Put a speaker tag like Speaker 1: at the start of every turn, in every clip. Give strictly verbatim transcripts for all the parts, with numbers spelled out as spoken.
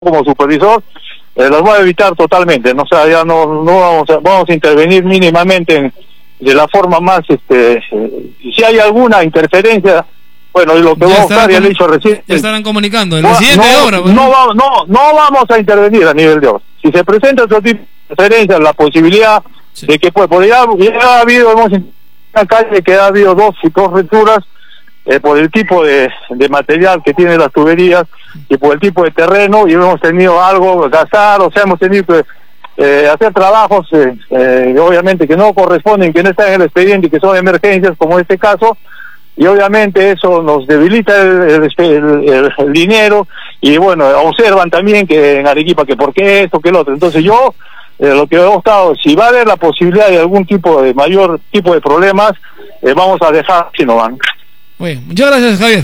Speaker 1: como supervisor, eh, las voy a evitar totalmente, no, o sea, ya no, no vamos a, vamos a intervenir mínimamente en, de la forma más, este, eh, si hay alguna interferencia, bueno, lo que
Speaker 2: ya
Speaker 1: vamos a buscar, ya le he dicho recién.
Speaker 2: Ya estarán comunicando, en
Speaker 1: no,
Speaker 2: la siguiente
Speaker 1: no,
Speaker 2: hora. Bueno.
Speaker 1: No, va, no, no vamos a intervenir a nivel de obra. Si se presenta otro tipo de interferencia, la posibilidad sí. de que, pues, porque ya, ya ha habido, hemos en la calle que ha habido dos, dos rupturas, Eh, por el tipo de, de material que tienen las tuberías y por el tipo de terreno, y hemos tenido algo, gastar, o sea, hemos tenido que eh, hacer trabajos, eh, eh, obviamente que no corresponden, que no están en el expediente y que son emergencias, como este caso, y obviamente eso nos debilita el, el, el, el, el dinero, y bueno, observan también que en Arequipa que por qué esto, que el otro. Entonces yo, eh, lo que hemos estado, si va a haber la posibilidad de algún tipo de mayor tipo de problemas, eh, vamos a dejar si no van.
Speaker 2: Bueno, muchas gracias, Javier.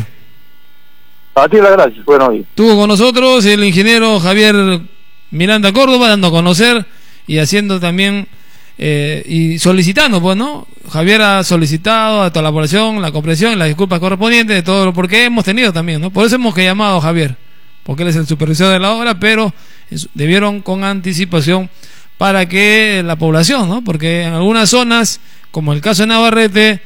Speaker 1: A ti las gracias. Bueno,
Speaker 2: estuvo con nosotros el ingeniero Javier Miranda Córdoba, dando a conocer y haciendo también eh, y solicitando, pues, ¿no? Javier ha solicitado a toda la población la comprensión y las disculpas correspondientes de todo lo porque hemos tenido también, ¿no? Por eso hemos que llamado a Javier, porque él es el supervisor de la obra, pero debieron con anticipación para que la población, ¿no? Porque en algunas zonas, como el caso de Navarrete,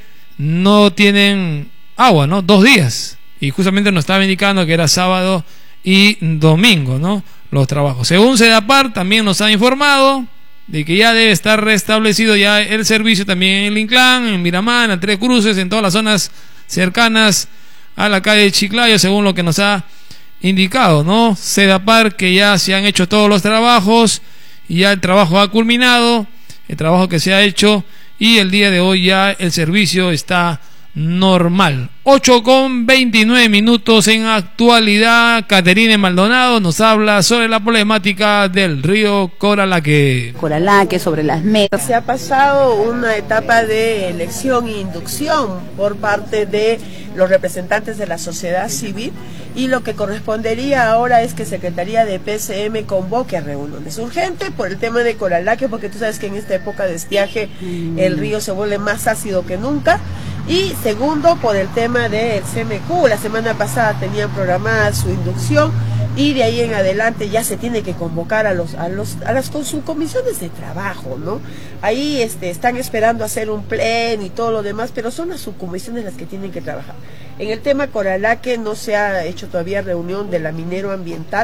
Speaker 2: no tienen agua, ¿no? Dos días. Y justamente nos estaba indicando que era sábado y domingo, ¿no? Los trabajos. Según Sedapar, también nos ha informado de que ya debe estar restablecido ya el servicio también en Inclán, en Miramar, en Tres Cruces, en todas las zonas cercanas a la calle de Chiclayo, según lo que nos ha indicado, ¿no? Sedapar, que ya se han hecho todos los trabajos y ya el trabajo ha culminado, el trabajo que se ha hecho, y el día de hoy ya el servicio está normal. Ocho con veintinueve minutos en actualidad. Caterine Maldonado nos habla sobre la problemática del río Coralaque.
Speaker 3: Coralaque, sobre las metas.
Speaker 4: Se ha pasado una etapa de elección e inducción por parte de los representantes de la sociedad civil, y lo que correspondería ahora es que Secretaría de P C M convoque a reuniones urgentes por el tema de Coralaque, porque tú sabes que en esta época de estiaje mm. el río se vuelve más ácido que nunca. Y segundo, por el tema del C M Q, la semana pasada tenían programada su inducción, y de ahí en adelante ya se tiene que convocar a los a los a las con sus comisiones de trabajo, ¿no? Ahí este están esperando hacer un pleno y todo lo demás, pero son las subcomisiones las que tienen que trabajar. En el tema Coralaque no se ha hecho todavía reunión de la minero ambiental,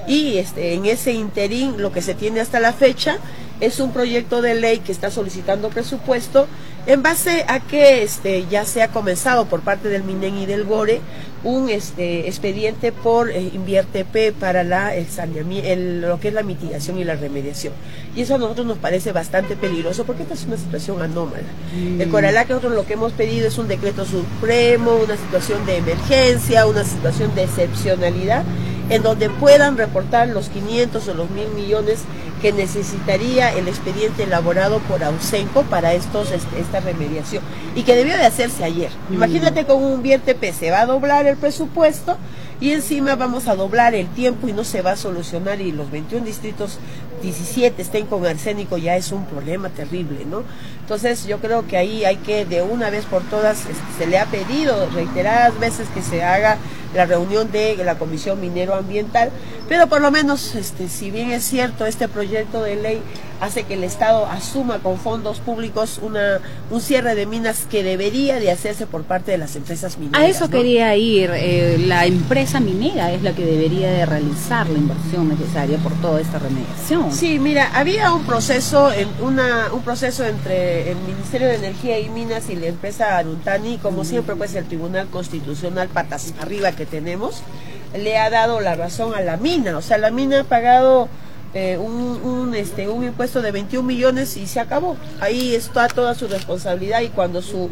Speaker 4: y este en ese interín lo que se tiene hasta la fecha es un proyecto de ley que está solicitando presupuesto en base a que este ya se ha comenzado por parte del MINEN y del GORE un este expediente por eh, InvierteP para la el saneamiento, el, lo que es la mitigación y la remediación. Y eso a nosotros nos parece bastante peligroso, porque esta es una situación anómala. Mm. El Coralaque, nosotros lo que hemos pedido es un decreto supremo, una situación de emergencia, una situación de excepcionalidad, en donde puedan reportar los quinientos o los mil millones que necesitaría el expediente elaborado por Ausenco para estos este, esta remediación, y que debió de hacerse ayer. Mm. Imagínate, con un InvierteP se va a doblar el presupuesto y encima vamos a doblar el tiempo y no se va a solucionar, y los veintiún distritos, diecisiete estén con arsénico, ya es un problema terrible, ¿no? Entonces yo creo que ahí hay que de una vez por todas, este, se le ha pedido reiteradas veces que se haga la reunión de la Comisión Minero Ambiental, pero por lo menos, este, si bien es cierto, este proyecto de ley hace que el Estado asuma con fondos públicos una un cierre de minas que debería de hacerse por parte de las empresas mineras.
Speaker 3: A eso
Speaker 4: ¿no?
Speaker 3: quería ir, eh, la empresa minera es la que debería de realizar la inversión necesaria por toda esta remediación.
Speaker 4: Sí, mira, había un proceso, en una un proceso entre el Ministerio de Energía y Minas y la empresa Aruntani, como mm. siempre, pues el Tribunal Constitucional, patas arriba que tenemos, le ha dado la razón a la mina. O sea, la mina ha pagado Eh, un, un, este, un impuesto de veintiún millones y se acabó. Ahí está toda su responsabilidad, y cuando su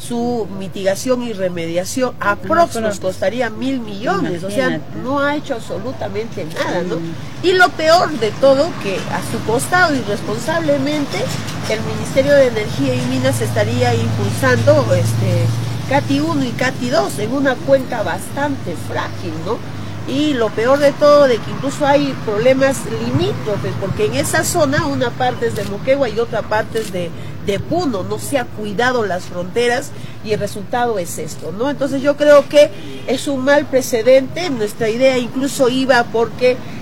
Speaker 4: su mitigación y remediación aprox nos costaría mil millones, o sea, no ha hecho absolutamente nada, ¿no? Y lo peor de todo, que a su costado irresponsablemente el Ministerio de Energía y Minas estaría impulsando este CATI uno y CATI dos en una cuenca bastante frágil, ¿no? Y lo peor de todo, de que incluso hay problemas limítrofes, porque en esa zona una parte es de Moquegua y otra parte es de, de Puno, no se ha cuidado las fronteras, y el resultado es esto, ¿no? Entonces yo creo que es un mal precedente. Nuestra idea incluso iba porque